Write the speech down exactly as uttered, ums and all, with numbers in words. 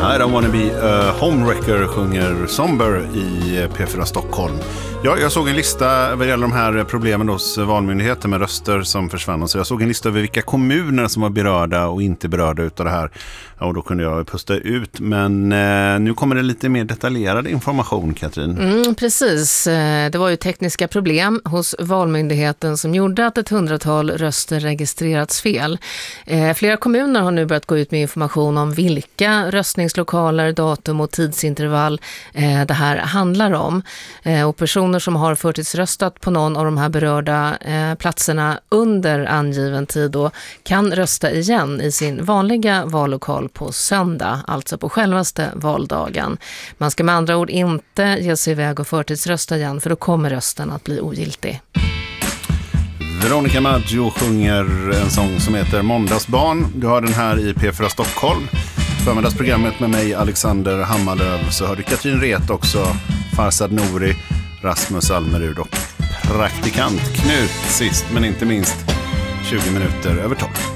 I don't wanna be a homewrecker sjunger Somber i P fyra Stockholm. Ja, jag såg en lista vad gäller de här problemen hos Valmyndigheten med röster som försvann. Så jag såg en lista över vilka kommuner som var berörda och inte berörda utav det här. Ja, och då kunde jag pusta ut. Men eh, nu kommer det lite mer detaljerad information, Katrin. Mm, precis. Det var ju tekniska problem hos Valmyndigheten som gjorde att ett hundratal röster registrerats fel. Eh, flera kommuner har nu börjat gå ut med information om vilka röstningslokaler, datum och tidsintervall eh, det här handlar om. Eh, och personer som har förtidsröstat på någon av de här berörda eh, platserna under angiven tid då kan rösta igen i sin vanliga vallokal på söndag, alltså på självaste valdagen. Man ska med andra ord inte ge sig iväg och förtidsrösta igen, för då kommer rösten att bli ogiltig. Veronica Maggio sjunger en sång som heter Måndagsbarn. Du har den här i P fyra Stockholm. Förmiddagsprogrammet med mig, Alexander Hammarlöv. Så har du Katrin Ret också, Farsad Nouri, Rasmus Almerud och praktikant Knut sist men inte minst tjugo minuter över tolv.